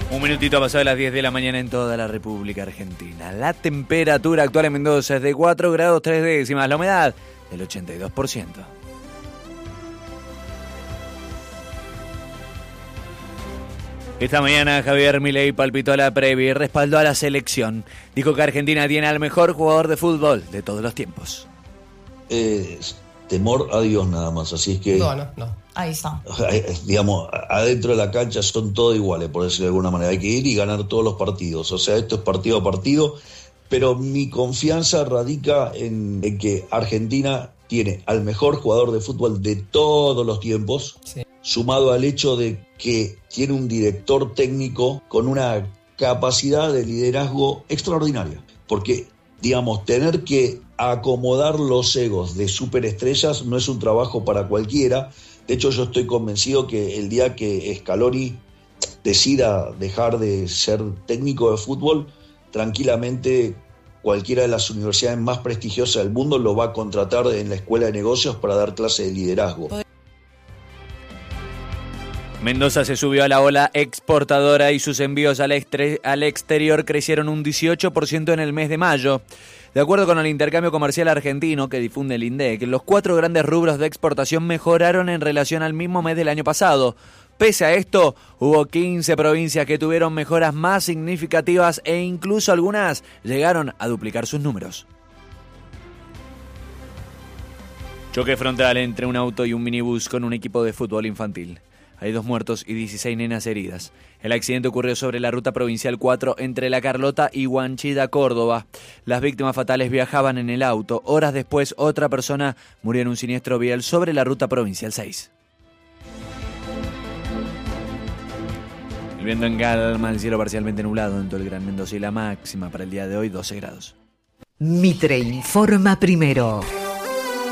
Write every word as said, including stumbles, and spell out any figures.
Un minutito ha pasado de las diez de la mañana en toda la República Argentina. La temperatura actual en Mendoza es de cuatro grados tres décimas, la humedad del ochenta y dos por ciento. Esta mañana Javier Milei palpitó la previa y respaldó a la selección. Dijo que Argentina tiene al mejor jugador de fútbol de todos los tiempos. Eh, temor a Dios nada más, así es que... No, no, no. Ahí está. Digamos, adentro de la cancha son todos iguales, por decirlo de alguna manera. Hay que ir y ganar todos los partidos. O sea, esto es partido a partido. Pero mi confianza radica en, en que Argentina tiene al mejor jugador de fútbol de todos los tiempos, sí, sumado al hecho de que tiene un director técnico con una capacidad de liderazgo extraordinaria. Porque, digamos, tener que acomodar los egos de superestrellas no es un trabajo para cualquiera. De hecho, yo estoy convencido que el día que Scaloni decida dejar de ser técnico de fútbol, tranquilamente cualquiera de las universidades más prestigiosas del mundo lo va a contratar en la escuela de negocios para dar clase de liderazgo. Mendoza se subió a la ola exportadora y sus envíos al, extre- al exterior crecieron un dieciocho por ciento en el mes de mayo. De acuerdo con el intercambio comercial argentino que difunde el INDEC, los cuatro grandes rubros de exportación mejoraron en relación al mismo mes del año pasado. Pese a esto, hubo quince provincias que tuvieron mejoras más significativas e incluso algunas llegaron a duplicar sus números. Choque frontal entre un auto y un minibús con un equipo de fútbol infantil. Hay dos muertos y dieciséis nenas heridas. El accidente ocurrió sobre la ruta provincial cuatro entre La Carlota y Huanchida, Córdoba. Las víctimas fatales viajaban en el auto. Horas después, otra persona murió en un siniestro vial sobre la ruta provincial seis. El viento en calma, el cielo parcialmente nublado en todo el Gran Mendoza y la máxima para el día de hoy doce grados. Mitre informa primero.